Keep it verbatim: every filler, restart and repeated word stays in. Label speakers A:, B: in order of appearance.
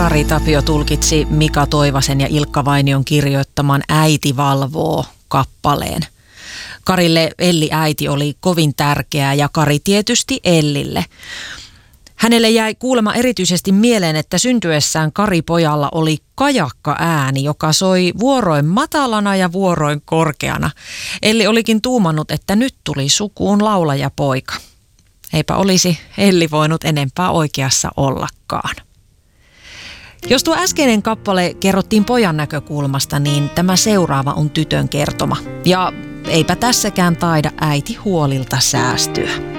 A: Kari Tapio tulkitsi Mika Toivasen ja Ilkka Vainion kirjoittaman Äiti valvoo -kappaleen. Karille Elli äiti oli kovin tärkeä ja Kari tietysti Ellille. Hänelle jäi kuulemma erityisesti mieleen, että syntyessään Kari pojalla oli kajakka ääni, joka soi vuoroin matalana ja vuoroin korkeana. Elli olikin tuumannut, että nyt tuli sukuun laulajapoika. Eipä olisi Elli voinut enempää oikeassa ollakaan. Jos tuo äskeinen kappale kerrottiin pojan näkökulmasta, niin tämä seuraava on tytön kertoma. Ja eipä tässäkään taida äiti huolilta säästyä.